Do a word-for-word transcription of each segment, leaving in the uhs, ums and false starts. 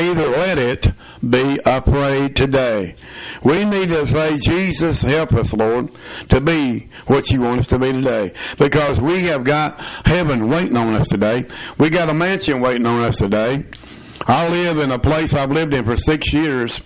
neither let it be afraid today. We need to say, Jesus, help us, Lord, to be what you want us to be today. Because we have got heaven waiting on us today. We got a mansion waiting on us today. I live in a place I've lived in for six years.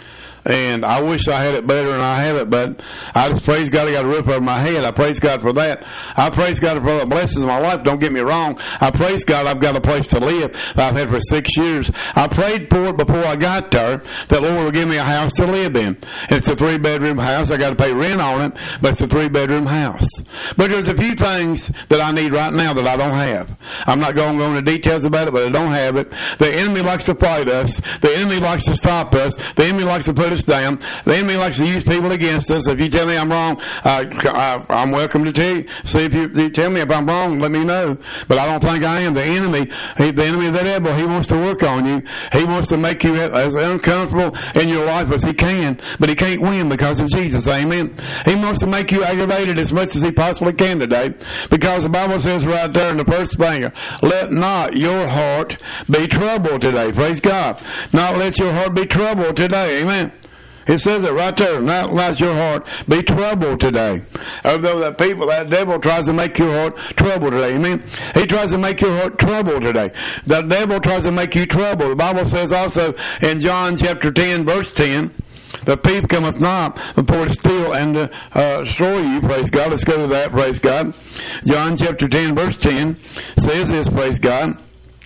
And I wish I had it better than I have it, but I just praise God I got a roof over my head. I praise God for that. I praise God for the blessings of my life. Don't get me wrong. I praise God I've got a place to live that I've had for six years. I prayed for it before I got there, that Lord will give me a house to live in. It's a three-bedroom house. I got to pay rent on it, but it's a three-bedroom house. But there's a few things that I need right now that I don't have. I'm not going to go into details about it, but I don't have it. The enemy likes to fight us. The enemy likes to stop us. The enemy likes to put us down. The enemy likes to use people against us. If you tell me I'm wrong, uh, I, I'm welcome to tell you. See, if you, if you tell me if I'm wrong, let me know. But I don't think I am. The enemy, he, the enemy of the devil, he wants to work on you. He wants to make you as uncomfortable in your life as he can, but he can't win because of Jesus. Amen. He wants to make you aggravated as much as he possibly can today, because the Bible says right there in the first thing, let not your heart be troubled today. Praise God. Not let your heart be troubled today. Amen. It says it right there. Not let your heart be troubled today. Although that people, that devil tries to make your heart troubled today. Amen. He tries to make your heart troubled today. The devil tries to make you troubled. The Bible says also in John chapter ten, verse ten, the thief cometh not before to steal and to uh, destroy you. Praise God. Let's go to that. Praise God. John chapter ten, verse ten says this. Praise God.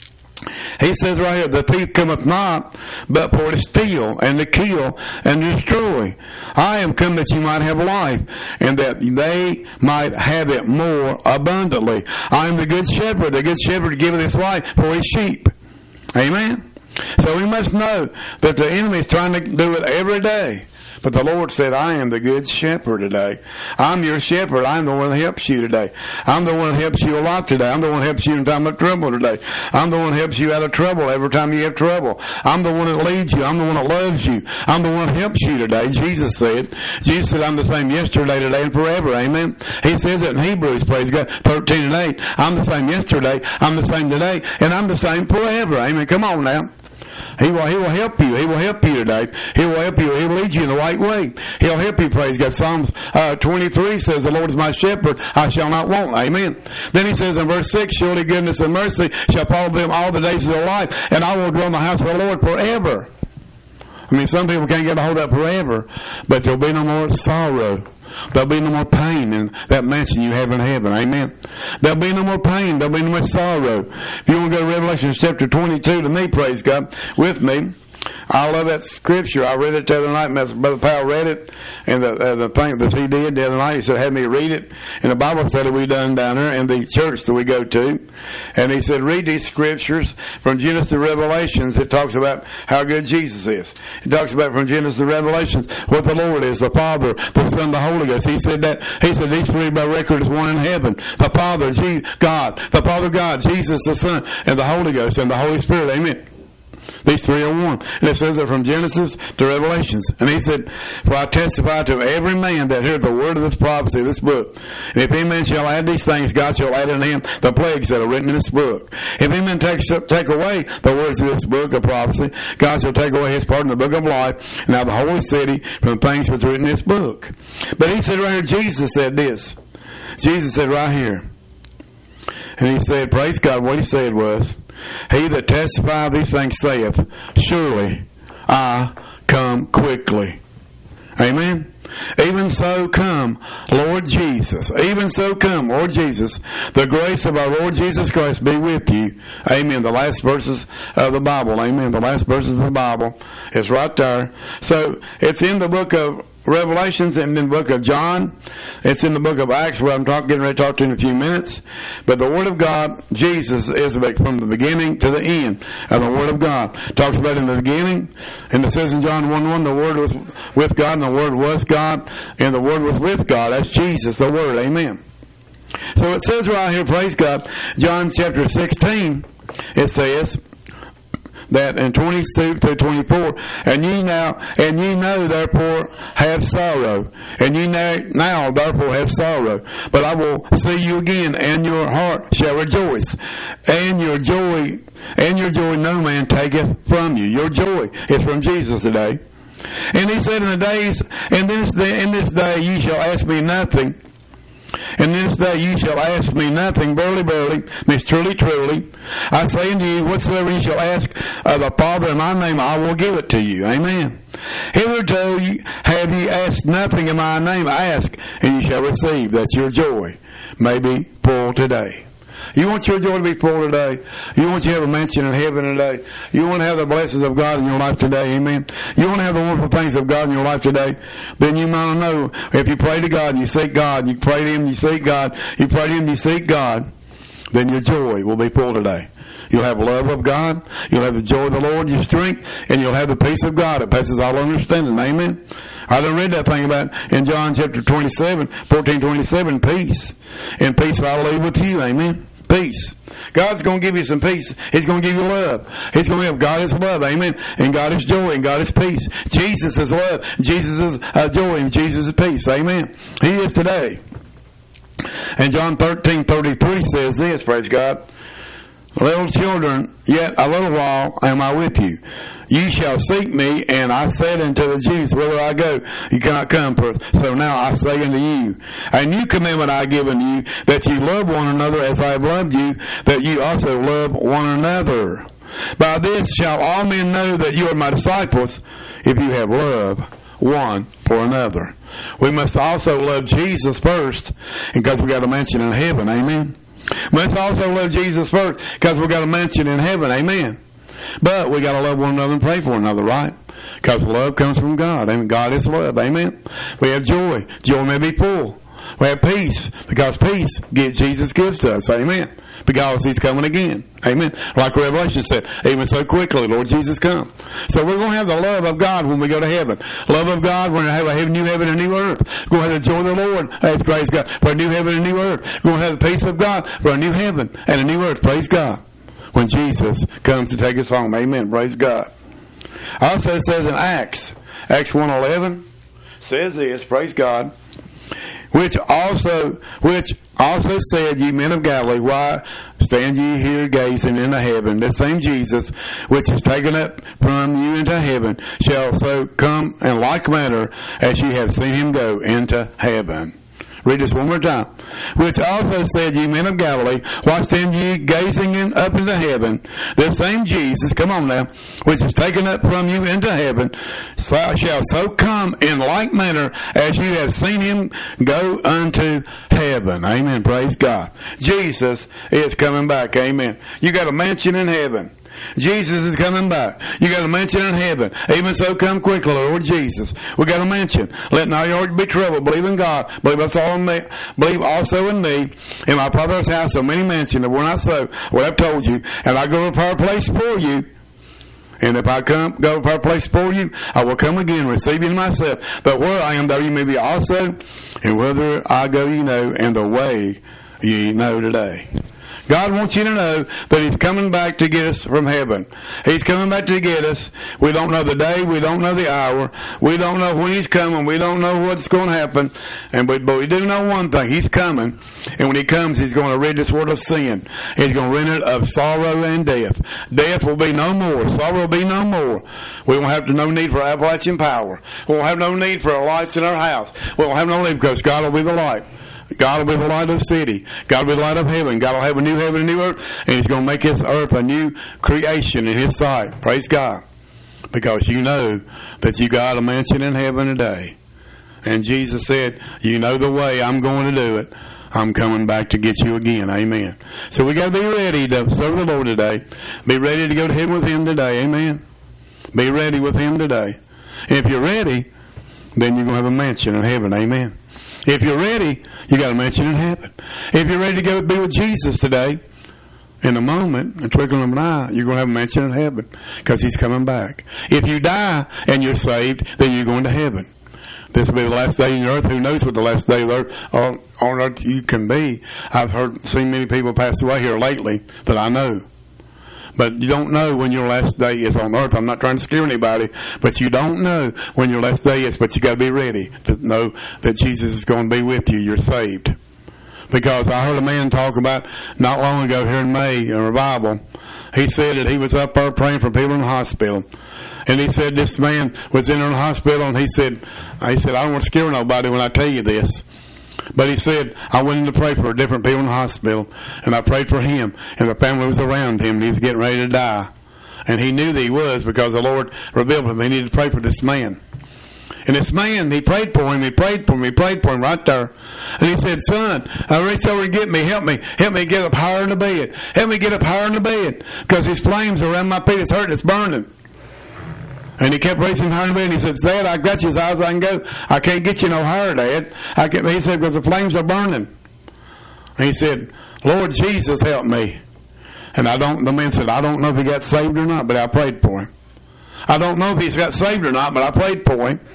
He says right here, the thief cometh not, but for to steal and to kill and to destroy. I am come that you might have life, and that they might have it more abundantly. I am the good shepherd. The good shepherd giveth his life for his sheep. Amen. So we must know that the enemy is trying to do it every day. But the Lord said, I am the good shepherd today. I'm your shepherd. I'm the one that helps you today. I'm the one that helps you a lot today. I'm the one that helps you in time of trouble today. I'm the one that helps you out of trouble every time you have trouble. I'm the one that leads you. I'm the one that loves you. I'm the one that helps you today. Jesus said. Jesus said, I'm the same yesterday, today, and forever. Amen. He says it in Hebrews, praise God, thirteen and eight. I'm the same yesterday. I'm the same today. And I'm the same forever. Amen. Come on now. He will, he will help you. He will help you today. He will help you. He will lead you in the right way. He'll help you, praise God. Psalms uh, twenty-three says, the Lord is my shepherd. I shall not want. Amen. Then he says in verse six, surely goodness and mercy shall follow them all the days of their life, and I will dwell in the house of the Lord forever. I mean, some people can't get a hold of that forever, but there'll be no more sorrow. There'll be no more pain in that mansion you have in heaven. Amen. There'll be no more pain. There'll be no more sorrow. If you want to go to Revelation chapter twenty-two to me, praise God, with me. I love that scripture. I read it the other night. Brother Powell read it, and the uh, the thing that he did the other night, he said, had me read it. And the Bible study we done down there in the church that we go to. And he said, read these scriptures from Genesis to Revelations. It talks about how good Jesus is. It talks about from Genesis to Revelations what the Lord is, the Father, the Son, the Holy Ghost. He said that. He said these three by record is one in heaven. The Father, God, the Father God, Jesus, the Son, and the Holy Ghost, and the Holy Spirit. Amen. These three are one. And it says it from Genesis to Revelations. And he said, for I testify to every man that heareth the word of this prophecy, this book. And if any man shall add these things, God shall add unto him the plagues that are written in this book. If any man take, take away the words of this book of prophecy, God shall take away his part in the book of life, and out of the holy city from the things which are written in this book. But he said right here, Jesus said this. Jesus said right here. And he said, praise God, what he said was, he that testifieth these things saith, surely I come quickly. Amen. Even so come, Lord Jesus. Even so come, Lord Jesus. The grace of our Lord Jesus Christ be with you. Amen. The last verses of the Bible. Amen. The last verses of the Bible is right there. So it's in the book of Revelations and in the book of John. It's in the book of Acts, where I'm talk, getting ready to talk to you in a few minutes. But the Word of God, Jesus, is from the beginning to the end of the Word of God. It talks about in the beginning, and it says in John one one, the Word was with God, and the Word was God, and the Word was with God. That's Jesus, the Word. Amen. So it says right here, praise God, John chapter sixteen, it says, that in twenty-two through twenty-four, and ye now, and ye know therefore have sorrow, and ye now, now therefore have sorrow, but I will see you again, and your heart shall rejoice, and your joy, and your joy no man taketh from you. Your joy is from Jesus today. And he said, in the days, and this day, in this day ye shall ask me nothing. And this day ye shall ask me nothing. Verily, verily, means truly, truly, I say unto you, whatsoever ye shall ask of the Father in my name, I will give it to you. Amen. Hitherto ye, have ye asked nothing in my name. Ask, and ye shall receive, that your joy may be full today. You want your joy to be full today. You want you to have a mansion in heaven today. You want to have the blessings of God in your life today. Amen. You want to have the wonderful things of God in your life today. Then you might know, if you pray to God and you seek God, and you pray to Him and you seek God, you pray to Him and you seek God, then your joy will be full today. You'll have love of God. You'll have the joy of the Lord, your strength, and you'll have the peace of God that passes all understanding. Amen. I done read that thing about in John chapter twenty-seven, fourteen twenty-seven, peace. And peace I leave with you. Amen. Peace. God's going to give you some peace. He's going to give you love. He's going to give God is love. Amen. And God is joy and God is peace. Jesus is love. Jesus is uh, joy and Jesus is peace. Amen. He is today. And John thirteen thirty-three says this, praise God. Little children, yet a little while am I with you. Ye shall seek me, and I said unto the Jews, whither I go, you cannot come forth. So now I say unto you, a new commandment I give unto you, that ye love one another as I have loved you, that ye also love one another. By this shall all men know that you are my disciples, if you have love one for another. We must also love Jesus first, because we got a mansion in heaven. Amen. We must also love Jesus first, because we got a mansion in heaven. Amen. But we got to love one another and pray for one another, right? Because love comes from God. Amen. God is love. Amen. We have joy. Joy may be full. We have peace, because peace Jesus gives to us. Amen. Because He's coming again. Amen. Like Revelation said, even so quickly, Lord Jesus come. So we're going to have the love of God when we go to heaven. Love of God, we're going to have a new heaven and new earth. We're going to have the joy of the Lord. Hey, praise God. For a new heaven and new earth. We're going to have the peace of God for a new heaven and a new earth. Praise God. When Jesus comes to take us home. Amen. Praise God. Also it says in Acts, Acts one eleven, says this, praise God, which also, which also said, ye men of Galilee, why stand ye here gazing into heaven? The same Jesus, which is taken up from you into heaven, shall so come in like manner as ye have seen Him go into heaven. Read this one more time. Which also said, ye men of Galilee, why stand ye gazing in, up into heaven? The same Jesus, come on now, which is taken up from you into heaven, shall so come in like manner as you have seen Him go unto heaven. Amen. Praise God. Jesus is coming back. Amen. You got a mansion in heaven. Jesus is coming back. You got a mansion in heaven. Even so, come quickly, Lord Jesus. We got a mansion. Let not your heart be troubled. Believe in God. Believe us all in me. Believe also in me. In my Father's house so many mansions. If we're not so, what I've told you. And I go to prepare a place for you. And if I come, go to prepare a place for you, I will come again, receive you myself. But where I am, there you may be also. And whither I go, you know, and the way ye know today. God wants you to know that He's coming back to get us from heaven. He's coming back to get us. We don't know the day. We don't know the hour. We don't know when He's coming. We don't know what's going to happen. And we, but we do know one thing. He's coming. And when He comes, He's going to rid this world of sin. He's going to rid it of sorrow and death. Death will be no more. Sorrow will be no more. We won't have to, no need for Appalachian power. We won't have no need for lights in our house. We won't have no need because God will be the light. God will be the light of the city. God will be the light of heaven. God will have a new heaven and a new earth. And He's going to make His earth a new creation in His sight. Praise God. Because you know that you got a mansion in heaven today. And Jesus said, you know the way I'm going to do it. I'm coming back to get you again. Amen. So we got to be ready to serve the Lord today. Be ready to go to heaven with Him today. Amen. Be ready with Him today. And if you're ready, then you're going to have a mansion in heaven. Amen. If you're ready, you got a mansion in heaven. If you're ready to go be with Jesus today, in a moment, a twinkling of an eye, you're going to have a mansion in heaven because He's coming back. If you die and you're saved, then you're going to heaven. This will be the last day on earth. Who knows what the last day of earth, on, on earth you can be. I've heard, seen many people pass away here lately that I know. But you don't know when your last day is on earth. I'm not trying to scare anybody, but you don't know when your last day is. But you got to be ready to know that Jesus is going to be with you. You're saved. Because I heard a man talk about not long ago here in May in a revival. He said that he was up there praying for people in the hospital. And he said this man was in the hospital, and he said, he said, I don't want to scare nobody when I tell you this. But he said, I went in to pray for different people in the hospital, and I prayed for him, and the family was around him, and he was getting ready to die. And he knew that he was, because the Lord revealed to him he needed to pray for this man. And this man, he prayed for him, he prayed for him, he prayed for him right there. And he said, son, I reach over and get me, help me, help me get up higher in the bed. Help me get up higher in the bed, because these flames around my feet, it's hurting, it's burning. And he kept raising higher in the bed, and he said, Dad, I got you as high as I can go. I can't get you no higher, Dad. I can't, he said, because the flames are burning. And he said, Lord Jesus, help me. And I don't, the man said, I don't know if he got saved or not, but I prayed for him. I don't know if he's got saved or not, but I prayed for him.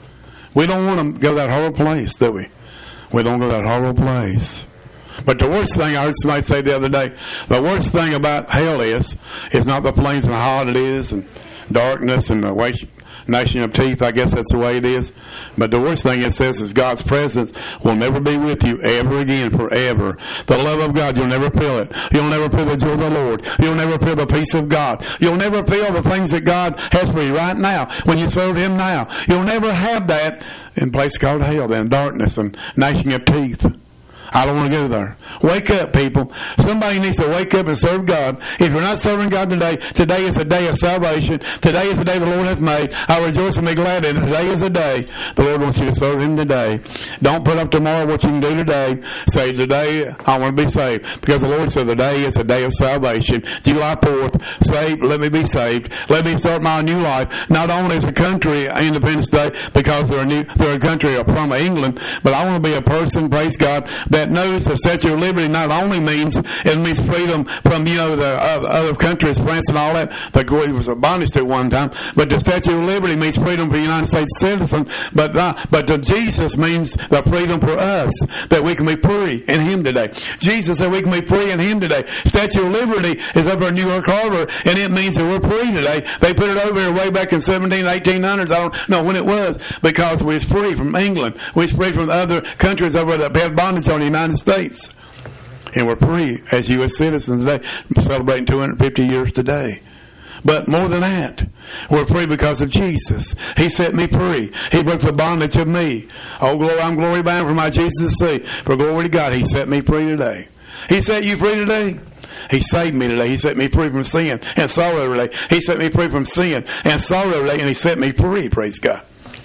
We don't want to go to that horrible place, do we? We don't go to that horrible place. But the worst thing, I heard somebody say the other day, the worst thing about hell is, is not the flames and how hot it is and darkness and the waste, gnashing of teeth. I guess that's the way it is. But the worst thing it says is God's presence will never be with you ever again, forever. The love of God, you'll never feel it. You'll never feel the joy of the Lord. You'll never feel the peace of God. You'll never feel the things that God has for you right now when you serve Him now. You'll never have that in a place called hell, in darkness and gnashing of teeth. I don't want to go there. Wake up, people. Somebody needs to wake up and serve God. If you're not serving God today, today is a day of salvation. Today is the day the Lord has made. I rejoice and be glad in it. Today is the day the Lord wants you to serve Him today. Don't put up tomorrow what you can do today. Say, today I want to be saved. Because the Lord said the day is a day of salvation. July fourth, saved, let me be saved. Let me start my new life. Not only is a country Independence Day because they're a, new, they're a country from England, but I want to be a person, praise God, that knows the Statue of Liberty not only means, it means freedom from, you know, the uh, other countries, France and all that, that it was a bondage to one time, but the Statue of Liberty means freedom for United States citizens, but uh, but the Jesus means the freedom for us, that we can be free in Him today. Jesus said we can be free in Him today. Statue of Liberty is up in New York Harbor, and it means that we're free today. They put it over here way back in seventeen, eighteen hundreds, I don't know when it was, because we was free from England. We was free from the other countries over that had bondage on the United States. And we're free as U S citizens today, celebrating two hundred fifty years today. But more than that, we're free because of Jesus. He set me free. He broke the bondage of me. Oh, glory, I'm glory bound for my Jesus to see. For glory to God, He set me free today. He set you free today. He saved me today. He set me free from sin and sorrow today. He set me free from sin and sorrow today, and He set me free, praise God.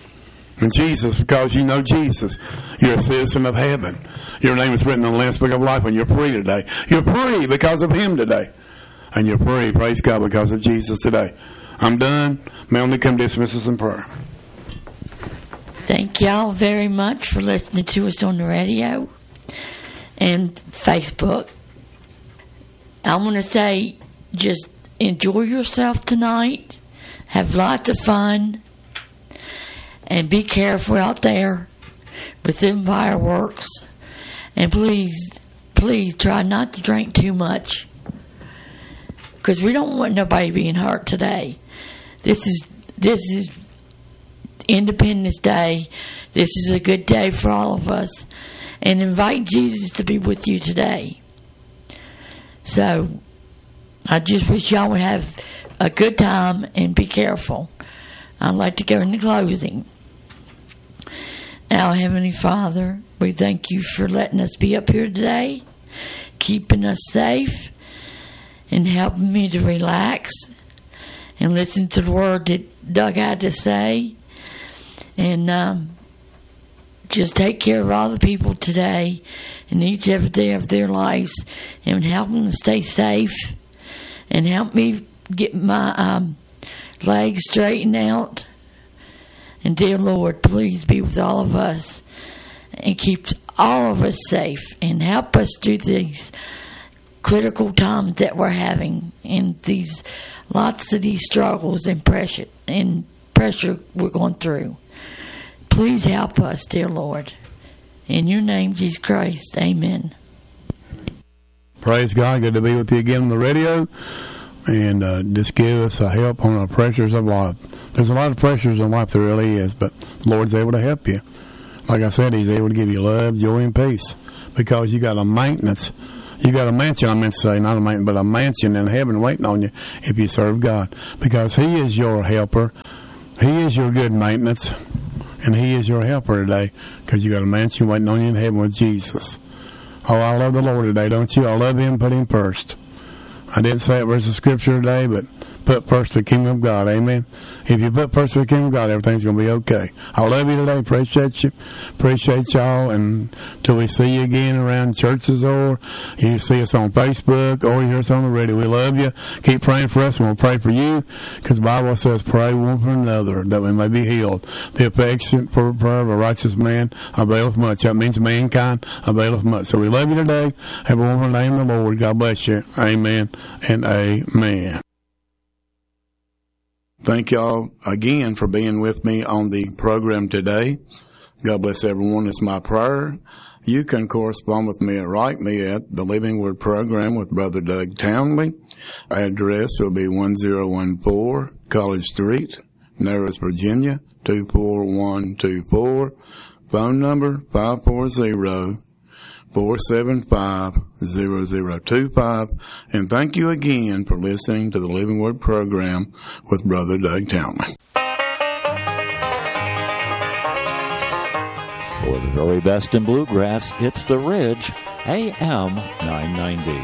And Jesus, because you know Jesus, you're a citizen of heaven. Your name is written in the Lamb's Book of Life, and you're free today. You're free because of Him today. And you're free, praise God, because of Jesus today. I'm done. Melanie, come dismiss us in prayer. Thank y'all very much for listening to us on the radio and Facebook. I want to say, just enjoy yourself tonight. Have lots of fun. And be careful out there with them fireworks. And please, please try not to drink too much. Because we don't want nobody being hurt today. This is this is Independence Day. This is a good day for all of us. And invite Jesus to be with you today. So, I just wish y'all would have a good time and be careful. I'd like to go into closing. Our Heavenly Father, we thank You for letting us be up here today, keeping us safe, and helping me to relax and listen to the word that Doug had to say. And um, just take care of all the people today and each every day of their lives, and help them to stay safe, and help me get my um, legs straightened out. And dear Lord, please be with all of us and keep all of us safe, and help us through these critical times that we're having, and these lots of these struggles and pressure and pressure we're going through. Please help us, dear Lord. In Your name, Jesus Christ, amen. Praise God. Good to be with you again on the radio. and uh, just give us a help on the pressures of life. There's a lot of pressures in life, there really is, but the Lord's able to help you. Like I said, He's able to give you love, joy, and peace, because you got a maintenance. You got a mansion, I meant to say, not a mansion, but a mansion in heaven waiting on you if you serve God, because He is your helper. He is your good maintenance, and He is your helper today, because you got a mansion waiting on you in heaven with Jesus. Oh, I love the Lord today, don't you? I love Him, put Him first. I didn't say it verse of Scripture today, but put first the kingdom of God, amen? If you put first the kingdom of God, everything's going to be okay. I love you today, appreciate you, appreciate y'all, and till we see you again around churches, or you see us on Facebook, or you hear us on the radio, we love you. Keep praying for us, and we'll pray for you, because the Bible says, pray one for another, that we may be healed. The affection for prayer of a righteous man availeth much. That means mankind availeth much. So we love you today. Have a wonderful day in the Lord. God bless you. Amen and amen. Thank y'all again for being with me on the program today. God bless everyone. It's my prayer. You can correspond with me and write me at the Living Word Program with Brother Doug Townley. Address will be one zero one four College Street, Narrows, Virginia, two four one two four. Phone number five four zero, four seven five, zero zero two five. And thank you again for listening to the Living Word Program with Brother Doug Townley. For the very best in bluegrass, it's The Ridge, A M nine ninety.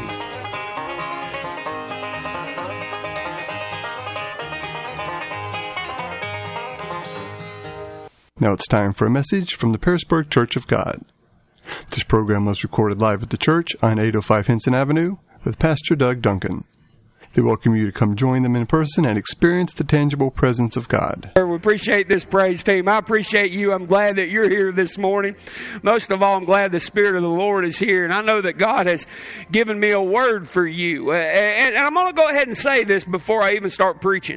Now it's time for a message from the Pearisburg Church of God. This program was recorded live at the church on eight oh five Henson Avenue with Pastor Doug Duncan. They welcome you to come join them in person and experience the tangible presence of God. We appreciate this praise team. I appreciate you. I'm glad that you're here this morning. Most of all, I'm glad the Spirit of the Lord is here. And I know that God has given me a word for you. And I'm going to go ahead and say this before I even start preaching.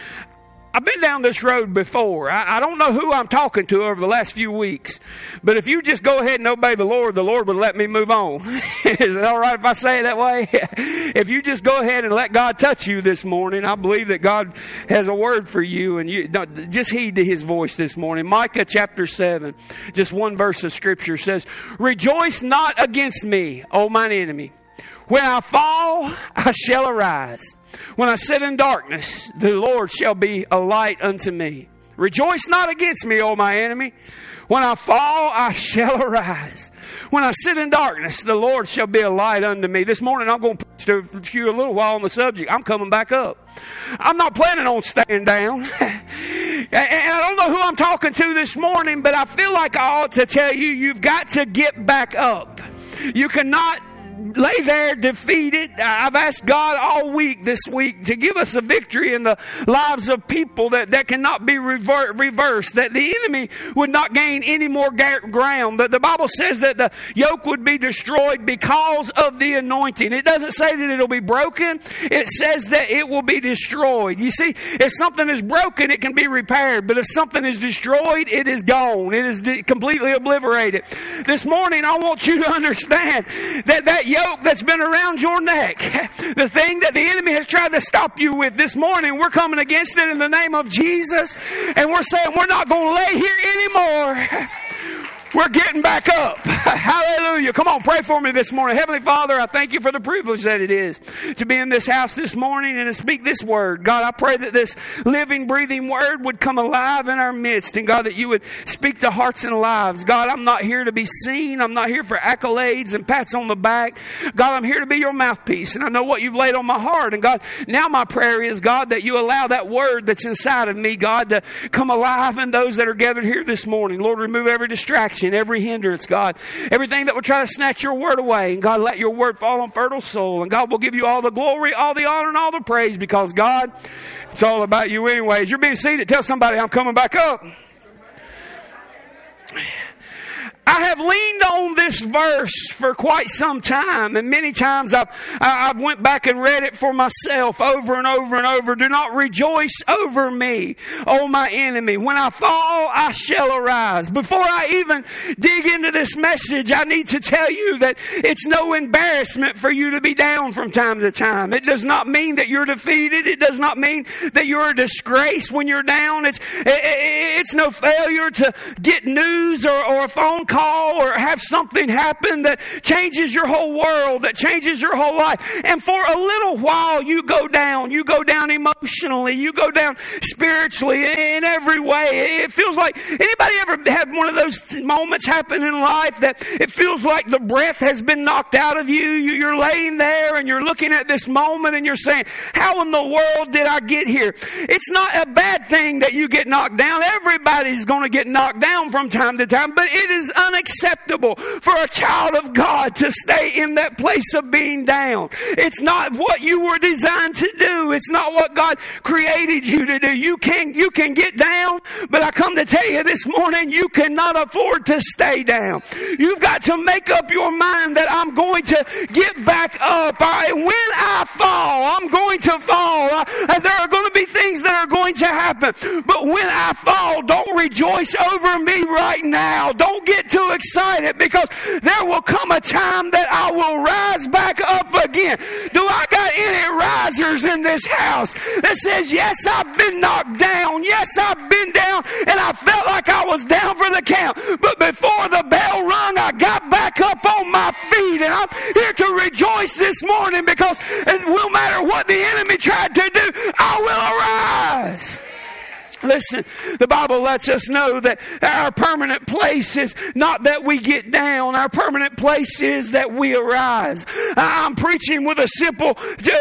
I've been down this road before. I, I don't know who I'm talking to over the last few weeks, but if you just go ahead and obey the Lord, the Lord would let me move on. Is it all right if I say it that way? If you just go ahead and let God touch you this morning, I believe that God has a word for you, and you just heed to His voice this morning. Micah chapter seven, just one verse of Scripture says, "Rejoice not against me, O mine enemy. When I fall, I shall arise. When I sit in darkness, the Lord shall be a light unto me. Rejoice not against me, O my enemy. When I fall, I shall arise. When I sit in darkness, the Lord shall be a light unto me." This morning, I'm going to preach to you a little while on the subject. I'm coming back up. I'm not planning on staying down. And I don't know who I'm talking to this morning, but I feel like I ought to tell you, you've got to get back up. You cannot lay there defeated. I've asked God all week this week to give us a victory in the lives of people that, that cannot be rever- reversed, that the enemy would not gain any more ga- ground. That the Bible says that the yoke would be destroyed because of the anointing. It doesn't say that it'll be broken. It says that it will be destroyed. You see, if something is broken, it can be repaired. But if something is destroyed, it is gone. It is de- completely obliterated. This morning, I want you to understand that that yoke that's been around your neck, the thing that the enemy has tried to stop you with, this morning we're coming against it in the name of Jesus, and we're saying we're not going to lay here anymore. We're getting back up. Hallelujah. Come on, pray for me this morning. Heavenly Father, I thank you for the privilege that it is to be in this house this morning and to speak this word. God, I pray that this living, breathing word would come alive in our midst. And God, that you would speak to hearts and lives. God, I'm not here to be seen. I'm not here for accolades and pats on the back. God, I'm here to be your mouthpiece. And I know what you've laid on my heart. And God, now my prayer is, God, that you allow that word that's inside of me, God, to come alive in those that are gathered here this morning. Lord, remove every distraction, every hindrance, God, everything that would try to snatch your word away. And God, let your word fall on fertile soul. And God will give you all the glory, all the honor, and all the praise, because God, it's all about you anyways. You're being seated. Tell somebody I'm coming back up. I have leaned on this verse for quite some time, and many times I've, I've went back and read it for myself over and over and over. Do not rejoice over me, O my enemy. When I fall, I shall arise. Before I even dig into this message, I need to tell you that it's no embarrassment for you to be down from time to time. It does not mean that you're defeated. It does not mean that you're a disgrace when you're down. It's, it's no failure to get news or, or a phone call call or have something happen that changes your whole world, that changes your whole life. And for a little while you go down. You go down emotionally. You go down spiritually in every way. It feels like, anybody ever had one of those moments happen in life that it feels like the breath has been knocked out of you? You're laying there and you're looking at this moment and you're saying, how in the world did I get here? It's not a bad thing that you get knocked down. Everybody's going to get knocked down from time to time, but it is unacceptable for a child of God to stay in that place of being down. It's not what you were designed to do. It's not what God created you to do. You can, you can get down, but I come to tell you this morning, you cannot afford to stay down. You've got to make up your mind that I'm going to get back up. I, when I fall, I'm going to fall. I, there are going to be things that are going to happen, but when I fall, don't rejoice over me right now. Don't get too excited, because there will come a time that I will rise back up again. Do I got any risers in this house that says, yes, I've been knocked down. Yes, I've been down and I felt like I was down for the count. But before the bell rung, I got back up on my feet, and I'm here to rejoice this morning, because no matter what the enemy tried to do, I will arise. Listen, the Bible lets us know that our permanent place is not that we get down. Our permanent place is that we arise. I'm preaching with a simple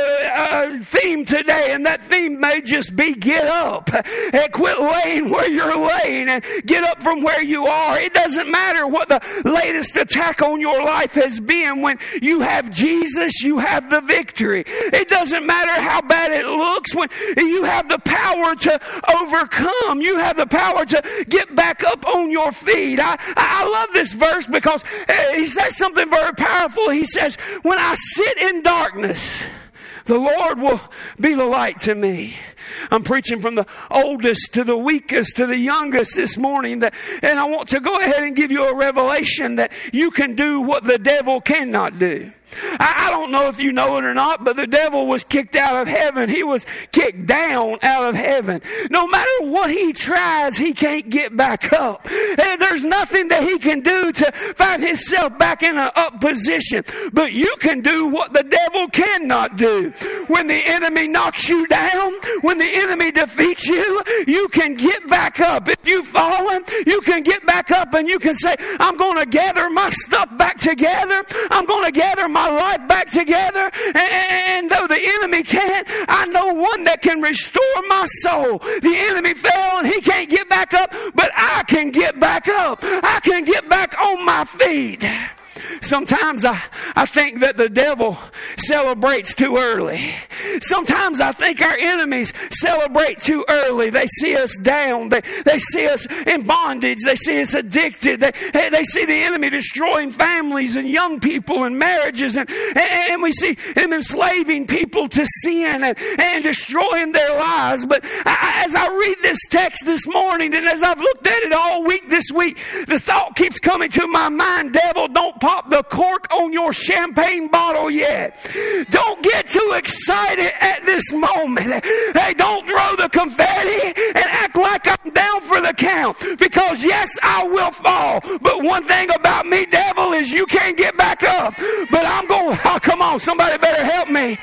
uh, theme today, and that theme may just be get up. And quit laying where you're laying and get up from where you are. It doesn't matter what the latest attack on your life has been. When you have Jesus, you have the victory. It doesn't matter how bad it looks. When you have the power to overcome, Come, you have the power to get back up on your feet. I, I love this verse because he says something very powerful. He says, when I sit in darkness, the Lord will be the light to me. I'm preaching from the oldest to the weakest to the youngest this morning. That, and I want to go ahead and give you a revelation that you can do what the devil cannot do. I don't know if you know it or not, but the devil was kicked out of heaven. He was kicked down out of heaven. No matter what he tries, he can't get back up. And there's nothing that he can do to find himself back in an up position. But you can do what the devil cannot do. When the enemy knocks you down, when the enemy defeats you, you can get back up. If you've fallen, you can get back up and you can say, I'm going to gather my stuff back together. I'm going to gather my My life back together, and, and though the enemy can't, I know one that can restore my soul. The enemy fell and he can't get back up, but I can get back up. I can get back on my feet. Sometimes I, I think that the devil celebrates too early. Sometimes I think our enemies celebrate too early. They see us down. They, they see us in bondage. They see us addicted. They, they see the enemy destroying families and young people and marriages. And, and, and we see him enslaving people to sin and, and destroying their lives. But I, as I read this text this morning, and as I've looked at it all week this week, the thought keeps coming to my mind, devil, don't pop the cork on your champagne bottle yet. Don't get too excited at this moment. Hey, don't throw the confetti and act like I'm down for the count, because yes, I will fall, but one thing about me, devil, is you can't get back up. But I'm going, oh, come on, somebody better help me.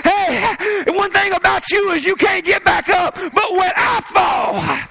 Hey, one thing about you is you can't get back up, but when I fall,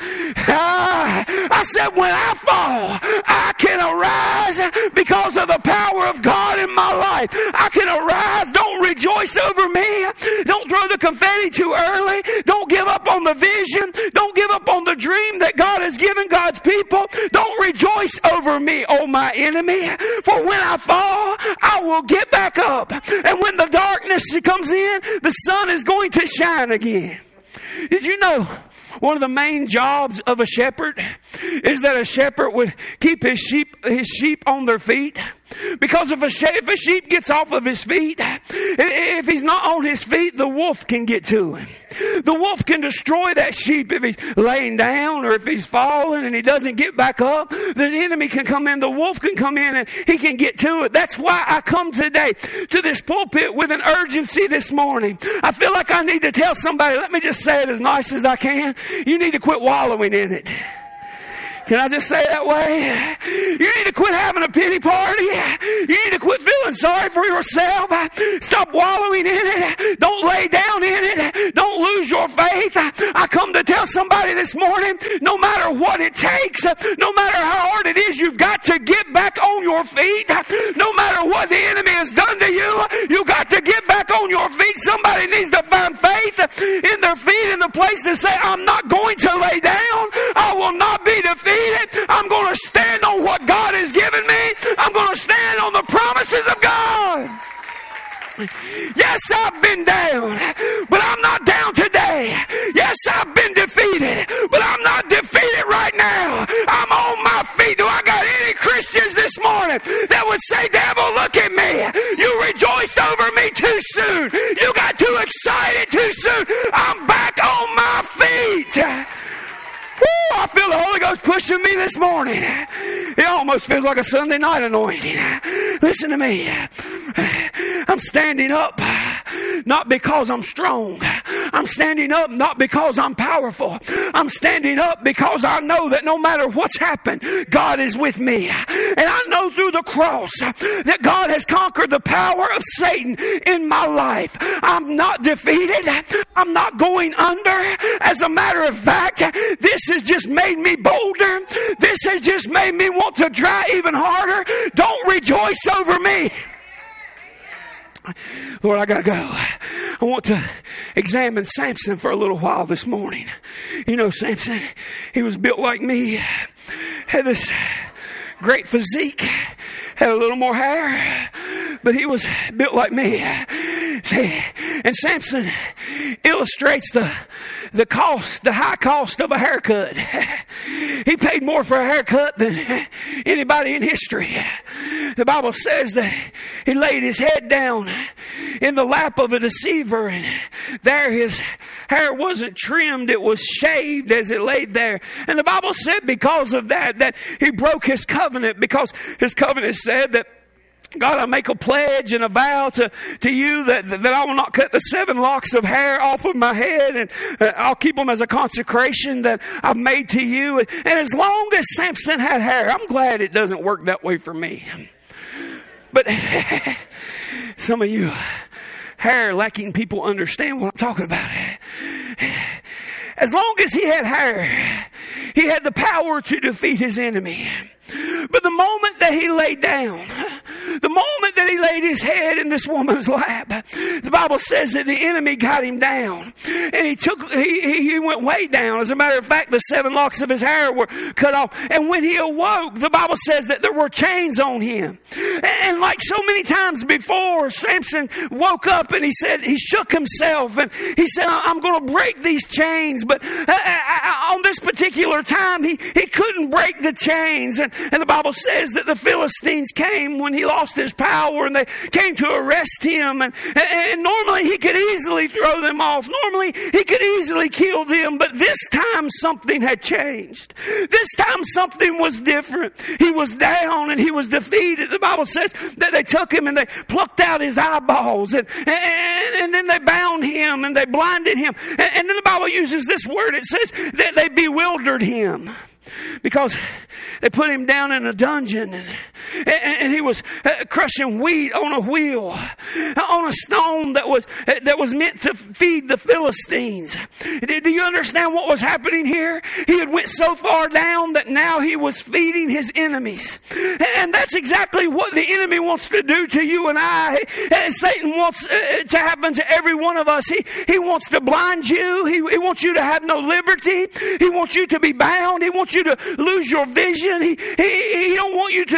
ah, I said when I fall, I can arise because of the power of God in my life. I can arise. Don't rejoice over me. Don't throw the confetti too early. Don't give up on the vision. Don't give up on the dream that God has given God's people. Don't rejoice over me, oh my enemy. For when I fall, I will get back up. And when the darkness comes in, the sun is going to shine again. Did you know one of the main jobs of a shepherd is that a shepherd would keep his sheep, his sheep on their feet. Because if a, if a sheep gets off of his feet, if he's not on his feet, the wolf can get to him. The wolf can destroy that sheep if he's laying down or if he's falling and he doesn't get back up. The enemy can come in, the wolf can come in and he can get to it. That's why I come today to this pulpit with an urgency this morning. I feel like I need to tell somebody, let me just say it as nice as I can. You need to quit wallowing in it. Can I just say it that way? You need to quit having a pity party. You need to quit feeling sorry for yourself. Stop wallowing in it. Don't lay down in it. Don't lose your faith. I come to tell somebody this morning, no matter what it takes, no matter how hard it is, you've got to get back on your feet. No matter what the enemy has done to you, you've got to get back on your feet. Somebody needs to find faith in their feet in the place to say, I'm not going to lay down. I will not be defeated. I'm going to stand on what God has given me. I'm going to stand on the promises of God. Yes, I've been down, but I'm not down today. Yes, I've been defeated, but I'm not defeated right now. I'm on my feet. Do I got any Christians this morning that would say, devil, look at me. You rejoiced over me too soon. You got too excited too soon. I'm back on my feet. Woo, I feel the Holy Ghost pushing me this morning. It almost feels like a Sunday night anointing. Listen to me. I'm standing up not because I'm strong. I'm standing up not because I'm powerful. I'm standing up because I know that no matter what's happened, God is with me. And I know through the cross that God has conquered the power of Satan in my life. I'm not defeated. I'm not going under. As a matter of fact, this has just made me bolder. This has just made me want to try even harder. Don't rejoice over me. Lord, I gotta go. I want to examine Samson for a little while this morning. You know, Samson, he was built like me, had this great physique, had a little more hair, but he was built like me. See, and Samson illustrates the the cost, the high cost of a haircut. He paid more for a haircut than anybody in history. The Bible says that he laid his head down in the lap of a deceiver, and there his hair wasn't trimmed, it was shaved as it laid there. And the Bible said because of that, that he broke his covenant, because his covenant said that, God, I make a pledge and a vow to, to you that, that I will not cut the seven locks of hair off of my head, and uh, I'll keep them as a consecration that I've made to you. And, and as long as Samson had hair, I'm glad it doesn't work that way for me. But some of you hair lacking people understand what I'm talking about. As long as he had hair, he had the power to defeat his enemy. But the moment that he laid down, the moment that he laid his head in this woman's lap, the Bible says that the enemy got him down. And he took, he, he went way down. As a matter of fact, the seven locks of his hair were cut off. And when he awoke, the Bible says that there were chains on him. And like so many times before, Samson woke up and he said, he shook himself and he said, I'm going to break these chains. But on this particular time, he, he couldn't break the chains. And And the Bible says that the Philistines came when he lost his power, and they came to arrest him. And, and normally he could easily throw them off. Normally he could easily kill them. But this time something had changed. This time something was different. He was down and he was defeated. The Bible says that they took him and they plucked out his eyeballs. And, and, and then they bound him and they blinded him. And, and then the Bible uses this word. It says that they bewildered him. Because they put him down in a dungeon, and, and he was crushing wheat on a wheel, on a stone that was that was meant to feed the Philistines. Do you understand what was happening here? He had went so far down that now he was feeding his enemies. And that's exactly what the enemy wants to do to you and I. Satan wants to happen to every one of us. He, he wants to blind you. He, he wants you to have no liberty. He wants you to be bound. He wants you to lose your vision. He, he, he don't want you to know where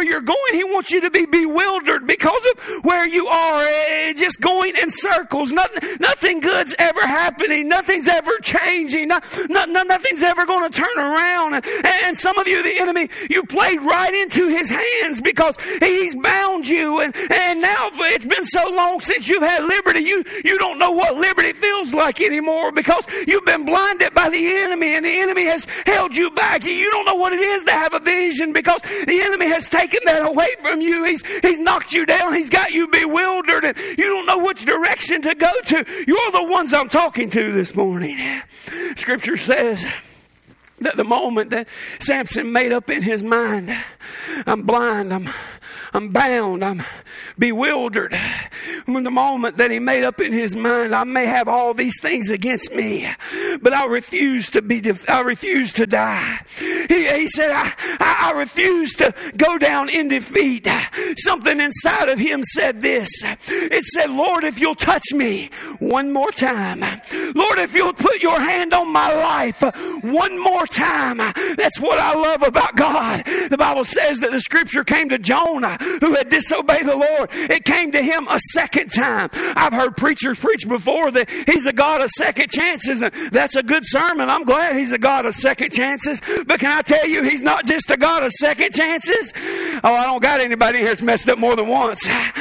where you're going. He wants you to be bewildered because of where you are. Just going in circles. Nothing, nothing good's ever happening. Nothing's ever changing. No, no, nothing's ever going to turn around. And, and some of you, the enemy, you played right into his hands because he's bound you. And, and now it's been so long since you've had liberty. You, you don't know what liberty feels like anymore because you've been blinded by the enemy, and the enemy has held you back. You don't know what it is to have a vision because the enemy has taken that away from you. He's, he's knocked you down. He's got you bewildered, and you don't know which direction to go to. You're the ones I'm talking to this morning. Scripture says that the moment that Samson made up in his mind, I'm blind, I'm I'm bound, I'm bewildered. From the moment that he made up in his mind, I may have all these things against me, but I refuse to be, def- I refuse to die. He, he said, I, I, I refuse to go down in defeat. Something inside of him said this. It said, Lord, if you'll touch me one more time. Lord, if you'll put your hand on my life one more time. That's what I love about God. The Bible says that the scripture came to Jonah, who had disobeyed the Lord. It came to him a second time. I've heard preachers preach before that he's a God of second chances, and that's a good sermon. I'm glad he's a God of second chances. But can I tell you, he's not just a God of second chances? Oh, I don't got anybody here that's messed up more than once.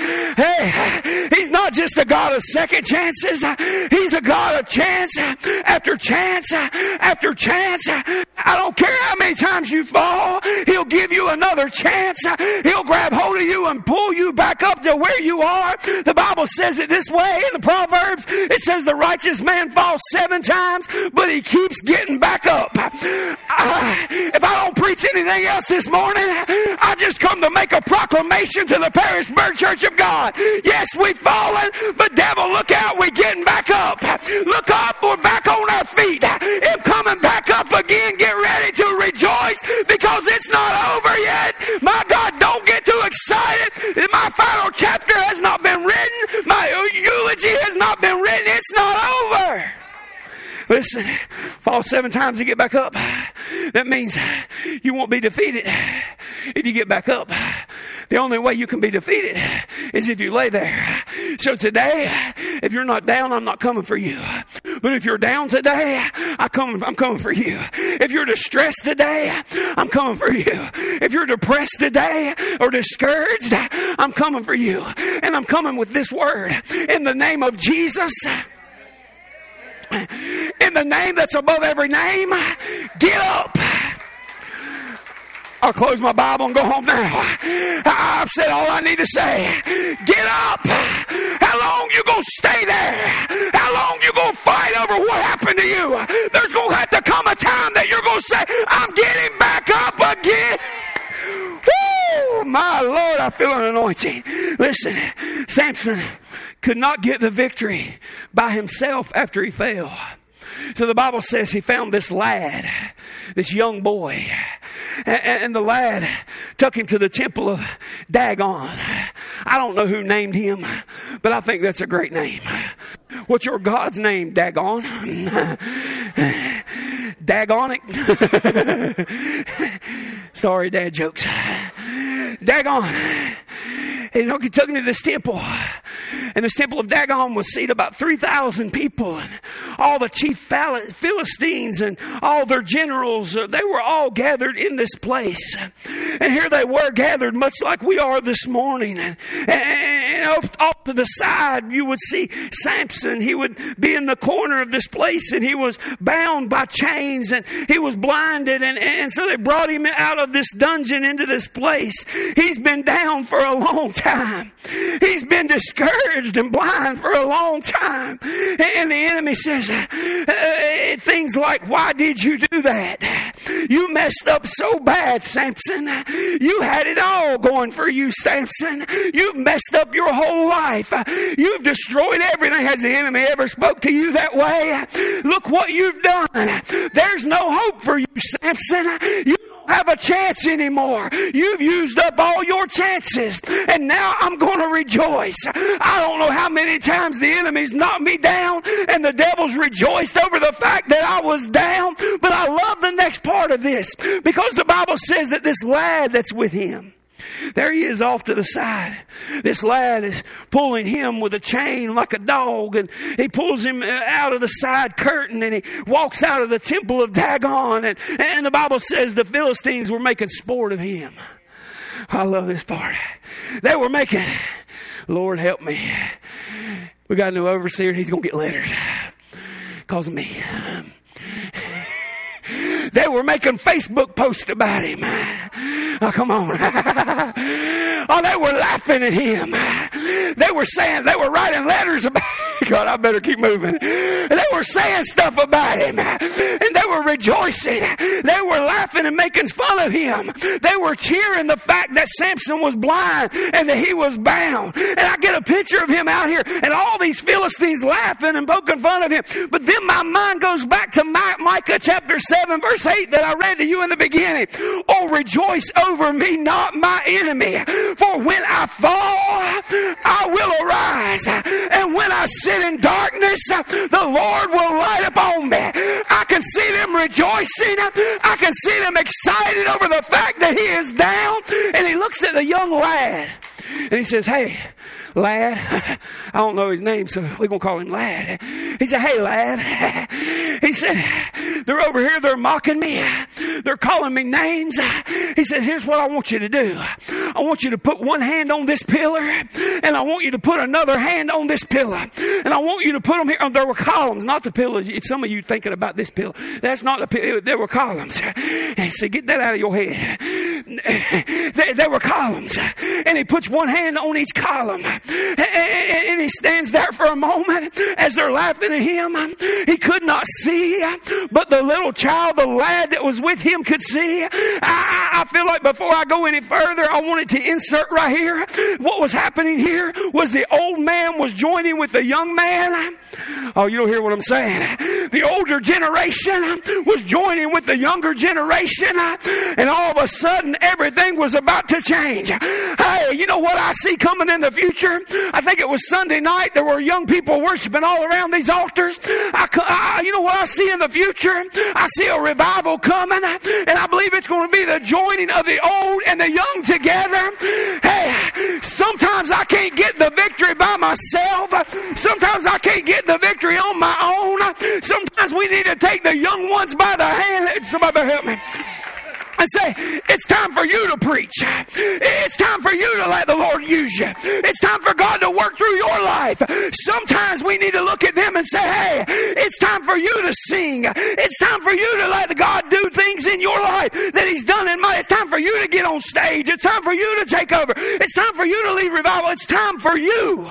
Hey, he's not just a God of second chances. He's a God of chance after chance after chance. I don't care how many times you fall. He'll give you another chance. He'll grab hold of you and pull you back up to where you are. The Bible says it this way in the Proverbs. It says the righteous man falls seven times, but he keeps getting back up. I, if I don't preach anything else this morning, I just come to make a proclamation to the Pearisburg Church of God. Yes, we've fallen, but devil, look out, we're getting back up. Look up, we're back on our feet. I'm coming back up again. Get ready to rejoice because it's not over yet. My God, don't get too excited. My final chapter has not been written. My eulogy has not been written. It's not over. Listen, fall seven times to get back up. That means you won't be defeated if you get back up. The only way you can be defeated is if you lay there. So today, if you're not down, I'm not coming for you. But if you're down today, I come, I'm coming for you. If you're distressed today, I'm coming for you. If you're depressed today or discouraged, I'm coming for you. And I'm coming with this word. In the name of Jesus, in the name that's above every name, get up. I'll close my Bible and go home now. I've said all I need to say. Get up. How long you gonna stay there? How long you gonna fight over what happened to you? There's gonna have to come a time that you're gonna say, I'm getting back up again. Woo! My Lord, I feel an anointing. Listen, Samson could not get the victory by himself after he fell. So the Bible says he found this lad, this young boy, and the lad took him to the temple of Dagon. I don't know who named him, but I think that's a great name. What's your God's name, Dagon? Dagon it? Sorry, dad jokes. Dagon. And he took him to this temple. And this temple of Dagon was seated about three thousand people. And all the chief Philistines and all their generals, they were all gathered in this place. And here they were gathered much like we are this morning. And, and off, off to the side, you would see Samson. He would be in the corner of this place, and he was bound by chains, and he was blinded. And, and so they brought him out of this dungeon into this place. He's been down for a long time. He's been discouraged and blind for a long time. And the enemy says uh, things like, why did you do that? You messed up so bad, Samson. You had it all going for you, Samson. You've messed up your whole life. You've destroyed everything. Has the enemy ever spoke to you that way? Look what you've done. There's no hope for you, Samson. You have a chance anymore. You've used up all your chances, and now I'm going to rejoice. I don't know how many times the enemy's knocked me down and the devil's rejoiced over the fact that I was down, but I love the next part of this because the Bible says that this lad that's with him, There he is off to the side. This lad is pulling him with a chain like a dog, and he pulls him out of the side curtain, and he walks out of the temple of Dagon, and, and the Bible says the Philistines were making sport of him. I love this part. They were making, Lord help me. We got a new overseer, and he's going to get letters. Calls me. They were making Facebook posts about him. Oh, come on. Oh, they were laughing at him. They were saying, they were writing letters about him. God, I better keep moving. They were saying stuff about him. And they were rejoicing. They were laughing and making fun of him. They were cheering the fact that Samson was blind and that he was bound. And I get a picture of him out here and all these Philistines laughing and poking fun of him. But then my mind goes back to Micah chapter seven, verse eight that I read to you in the beginning. Oh, rejoice over me, not my enemy. For when I fall, I will arise. And when I sit in darkness, the Lord will light upon me. I can see them rejoicing. I can see them excited over the fact that he is down. And he looks at the young lad and he says, hey, lad. I don't know his name, so we're going to call him Lad. He said, hey, lad. He said, they're over here. They're mocking me. They're calling me names. He said, here's what I want you to do. I want you to put one hand on this pillar, and I want you to put another hand on this pillar. And I want you to put them here. Oh, there were columns, not the pillars. Some of you thinking about this pillar. That's not the pillar. There were columns. And he said, get that out of your head. There, there were columns. And he puts one hand on each column. And he stands there for a moment as they're laughing at him. He could not see, but the little child, the lad that was with him, could see. I, I feel like before I go any further, I wanted to insert right here. What was happening here was the old man was joining with the young man. Oh, you don't hear what I'm saying. The older generation was joining with the younger generation, and all of a sudden everything was about to change. Hey, you know what I see coming in the future? I think it was Sunday night. There were young people worshiping all around these altars. I, I, you know what I see in the future? I see a revival coming, and I believe it's going to be the joining of the old and the young together. Hey, sometimes I can't get the victory by myself. Sometimes I can't get the victory on my own. Sometimes we need to take the young ones by the hand. Somebody better help me. And say, it's time for you to preach. It's time for you to let the Lord use you. It's time for God to work through your life. Sometimes we need to look at them and say, hey, it's time for you to sing. It's time for you to let God do things in your life that he's done in mine. It's time for you to get on stage. It's time for you to take over. It's time for you to lead revival. It's time for you.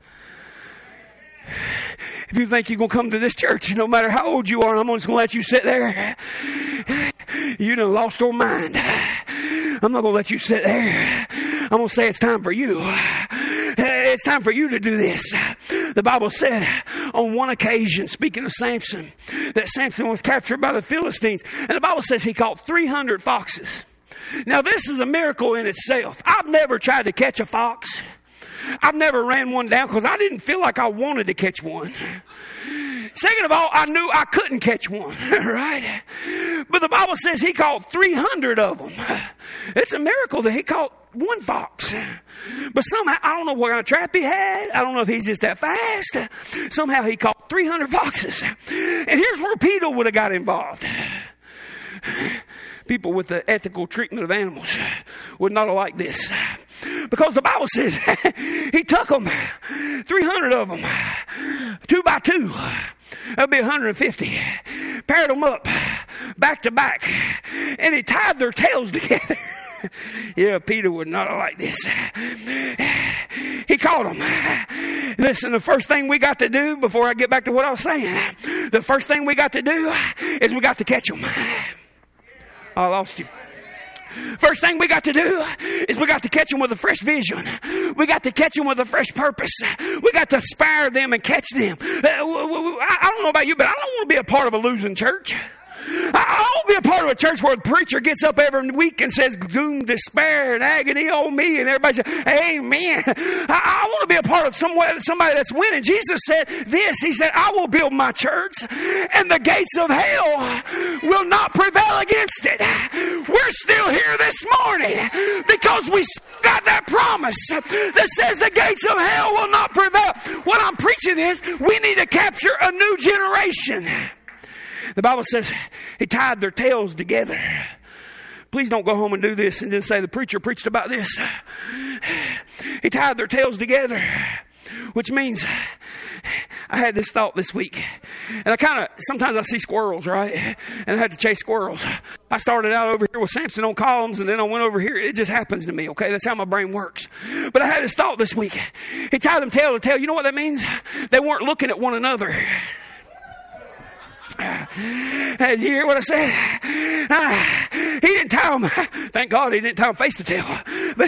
If you think you're going to come to this church, no matter how old you are, I'm just going to let you sit there. You done lost your mind. I'm not going to let you sit there. I'm going to say it's time for you. It's time for you to do this. The Bible said on one occasion, speaking of Samson, that Samson was captured by the Philistines. And the Bible says he caught three hundred foxes. Now, this is a miracle in itself. I've never tried to catch a fox. I've never ran one down because I didn't feel like I wanted to catch one. Second of all, I knew I couldn't catch one, right? But the Bible says he caught three hundred of them. It's a miracle that he caught one fox. But somehow, I don't know what kind of trap he had. I don't know if he's just that fast. Somehow he caught three hundred foxes. And here's where Peter would have got involved. People with the ethical treatment of animals would not have liked this. Because the Bible says he took them, three hundred of them, two by two. That'd be one hundred fifty. Paired them up, back to back. And he tied their tails together. Yeah, Peter would not have liked this. He caught them. Listen, the first thing we got to do, before I get back to what I was saying, the first thing we got to do is we got to catch them. I lost you. First thing we got to do is we got to catch them with a fresh vision. We got to catch them with a fresh purpose. We got to inspire them and catch them. I don't know about you, but I don't want to be a part of a losing church. I don't be a part of a church where the preacher gets up every week and says doom, despair, and agony on me, and everybody says, amen. I, I want to be a part of somebody, somebody that's winning. Jesus said this. He said, I will build my church, and the gates of hell will not prevail against it. We're still here this morning because we got that promise that says the gates of hell will not prevail. What I'm preaching is we need to capture a new generation. The Bible says he tied their tails together. Please don't go home and do this and then say the preacher preached about this. He tied their tails together, which means I had this thought this week. And I kind of, sometimes I see squirrels, right? And I had to chase squirrels. I started out over here with Samson on columns, and then I went over here. It just happens to me, okay? That's how my brain works. But I had this thought this week. He tied them tail to tail. You know what that means? They weren't looking at one another. Did you hear what I said? Uh, he didn't tie them. Thank God he didn't tie them face to tail. But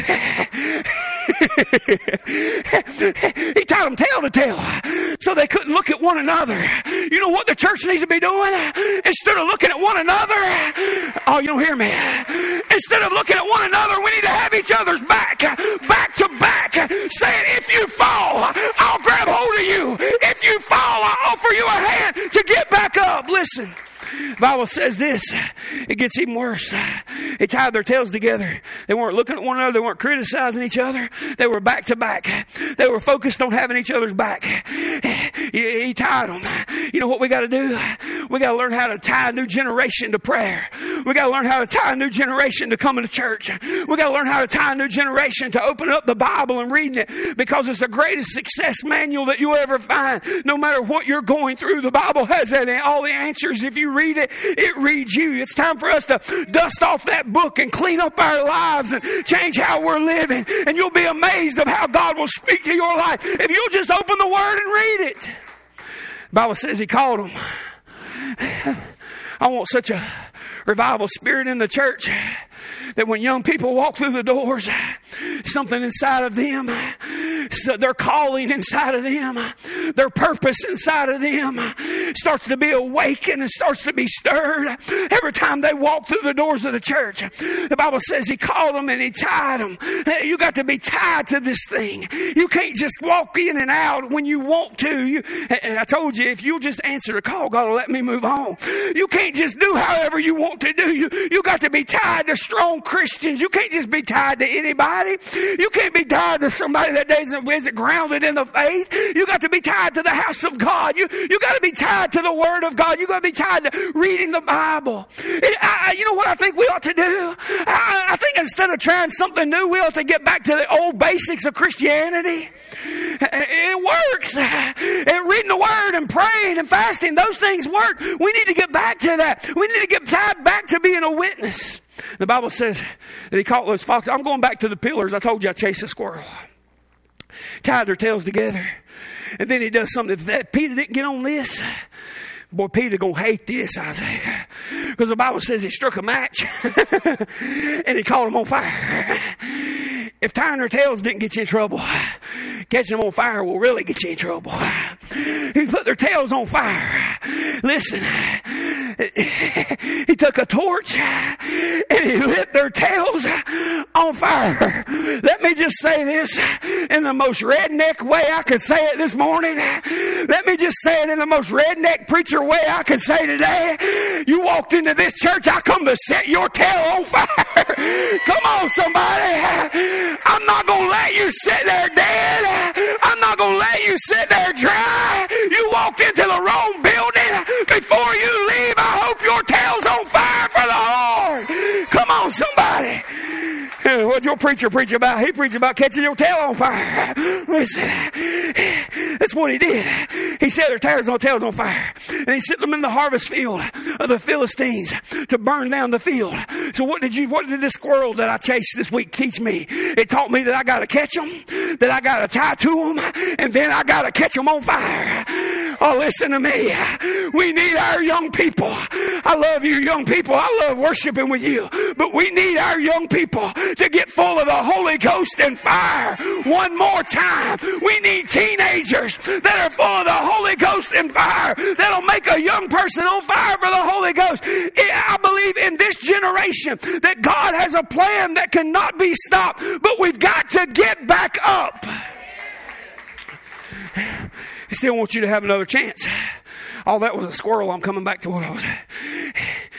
he tied them tail to tail so they couldn't look at one another. You know what the church needs to be doing? Instead of looking at one another, oh, you don't hear me. Instead of looking at one another, we need to have each other's back, back to back, saying, if you fall, I'll grab hold of you. If you fall, I'll offer you a hand to get back up. Listen, the Bible says this. It gets even worse. They tied their tails together. They weren't looking at one another. They weren't criticizing each other. They were back to back. They were focused on having each other's back. He, he tied them. You know what we got to do? We got to learn how to tie a new generation to prayer. We got to learn how to tie a new generation to coming to church. We got to learn how to tie a new generation to opening up the Bible and reading it, because it's the greatest success manual that you'll ever find. No matter what you're going through, the Bible has all the answers. If you read it, it reads you. It's time for us to dust off that book and clean up our lives and change how we're living. And you'll be amazed of how God will speak to your life if you'll just open the Word and read it. The Bible says he called them. I want such a revival spirit in the church that when young people walk through the doors, something inside of them, so their calling inside of them, their purpose inside of them starts to be awakened and starts to be stirred every time they walk through the doors of the church. The Bible says he called them and he tied them. You got to be tied to this thing. You can't just walk in and out when you want to. You, and I told you, if you'll just answer the call, God will let me move on. You can't just do however you want to do. You, you got to be tied to strong Christians. You can't just be tied to anybody. You can't be tied to somebody that isn't, isn't grounded in the faith. You got to be tied to the house of God. You, you got to be tied to the Word of God. You got to be tied to reading the Bible. It, I, you know what I think we ought to do? I, I think instead of trying something new, we ought to get back to the old basics of Christianity. It works. And reading the Word and praying and fasting, those things work. We need to get back to that. We need to get tied back to being a witness. The Bible says that he caught those foxes. I'm going back to the pillars. I told you I chased a squirrel. Tied their tails together. And then he does something. If that Peter didn't get on this, boy, Peter going to hate this, Isaiah. Because the Bible says he struck a match and he caught them on fire. If tying their tails didn't get you in trouble, catching them on fire will really get you in trouble. He put their tails on fire. Listen, he took a torch and he lit their tails on fire. Let me just say this in the most redneck way I could say it this morning. Let me just say it in the most redneck preacher way I could say today. You walked into this church, I come to set your tail on fire. Come on, somebody. I'm not going to let you sit there dead. I'm not going to let you sit there dry. You walked into the wrong building. Before you leave, I hope your tail's on fire for the Lord. Come on, somebody. What's your preacher preach about? He preached about catching your tail on fire. Listen, that's what he did. He set their tails on tails on fire. And he sent them in the harvest field of the Philistines to burn down the field. So what did you, what did this squirrel that I chased this week teach me? It taught me that I got to catch them, that I got to tie to them, and then I got to catch them on fire. Oh, listen to me. We need our young people. I love you young people. I love worshiping with you. But we need our young people to get full of the Holy Ghost and fire one more time. We need teenagers that are full of the Holy Ghost and fire that'll make a young person on fire for the Holy Ghost. I believe in this generation that God has a plan that cannot be stopped, but we've got to get back up. I still want you to have another chance. Oh, that was a squirrel. I'm coming back to what I was.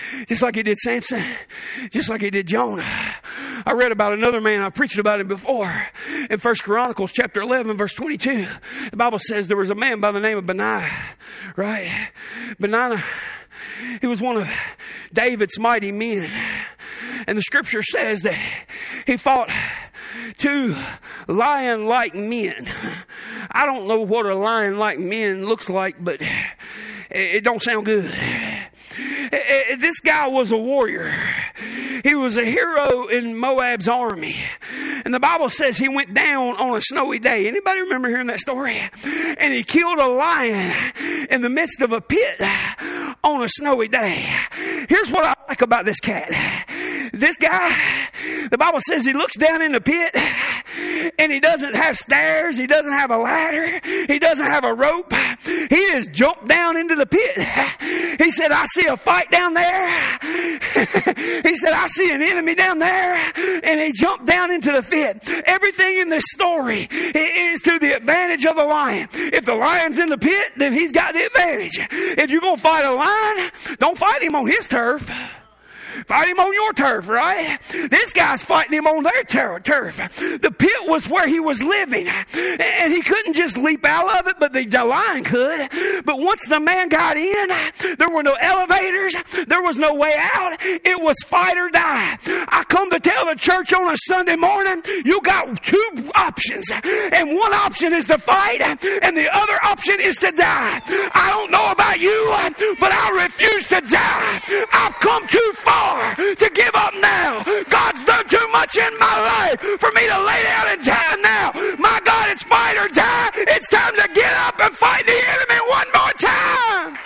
just like he did Samson, just like he did Jonah. I read about another man, I preached about him before, in First Chronicles chapter eleven, verse twenty-two. The Bible says there was a man by the name of Benaiah, right? Benaiah, he was one of David's mighty men. And the scripture says that he fought two lion-like men. I don't know what a lion-like man looks like, but it don't sound good. This guy was a warrior. He was a hero in Moab's army. And the Bible says he went down on a snowy day. Anybody remember hearing that story? And he killed a lion in the midst of a pit on a snowy day. Here's what I like about this cat. This guy, the Bible says he looks down in the pit and he doesn't have stairs. He doesn't have a ladder. He doesn't have a rope. He just jumped down into the pit. He said, I see a fight down there. He said, I see an enemy down there. And he jumped down into the pit. Everything in this story is to the advantage of the lion. If the lion's in the pit, then he's got the advantage. If you're going to fight a lion, don't fight him on his turf. Fight him on your turf, right? This guy's fighting him on their ter- turf. The pit was where he was living. And he couldn't just leap out of it, but the, the lion could. But once the man got in, there were no elevators. There was no way out. It was fight or die. I come to tell the church on a Sunday morning, you got two options. And one option is to fight, and the other option is to die. I don't know about you, but I refuse to die. I've come too far to give up now. God's done too much in my life for me to lay down and die now. My God, it's fight or die. It's time to get up and fight the enemy one more time.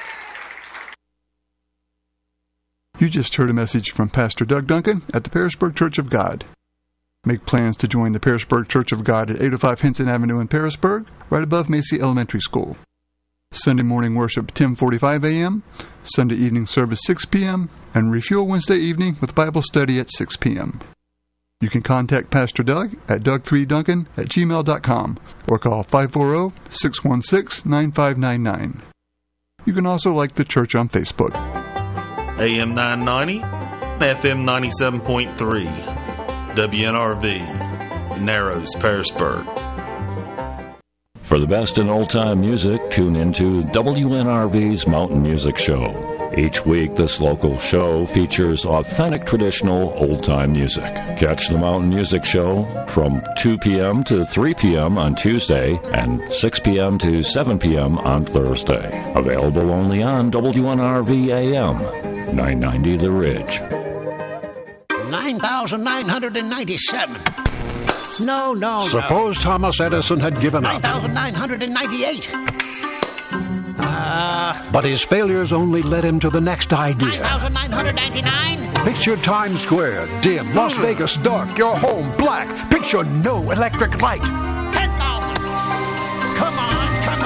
You just heard a message from Pastor Doug Duncan at the Pearisburg Church of God. Make plans to join the Pearisburg Church of God at eight oh five Henson Avenue in Pearisburg, right above Macy Elementary School. Sunday morning worship ten forty-five a.m., Sunday evening service six p.m., and refuel Wednesday evening with Bible study at six p.m. You can contact Pastor Doug at doug three duncan at gmail dot com or call five four zero, six one six, nine five nine nine. You can also like the church on Facebook. A M nine ninety, F M ninety-seven point three, W N R V, Narrows, Pearisburg. For the best in old-time music, tune into W N R V's Mountain Music Show. Each week, this local show features authentic traditional old-time music. Catch the Mountain Music Show from two p.m. to three p.m. on Tuesday and six p.m. to seven p.m. on Thursday. Available only on W N R V A M, nine ninety The Ridge. nine thousand nine hundred ninety-seven. No, no, Suppose no. Thomas Edison had given up. nine thousand nine hundred ninety-eight. Uh, but his failures only led him to the next idea. nine thousand nine hundred ninety-nine. Picture Times Square, dim, Las Vegas dark, your home black. Picture no electric light. ten thousand. Come on, come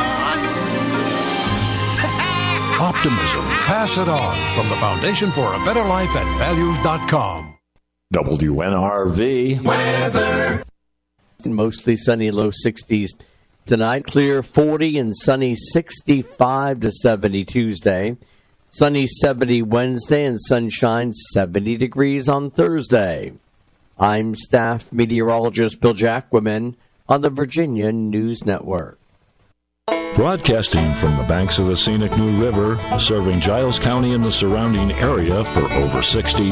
on. Optimism, pass it on. From the Foundation for a Better Life at values dot com. W N R V weather. Mostly sunny, low sixties tonight. Clear forty and sunny sixty-five to seventy Tuesday. Sunny seventy Wednesday and sunshine seventy degrees on Thursday. I'm staff meteorologist Bill Jacquemin on the Virginia News Network. Broadcasting from the banks of the scenic New River, serving Giles County and the surrounding area for over sixty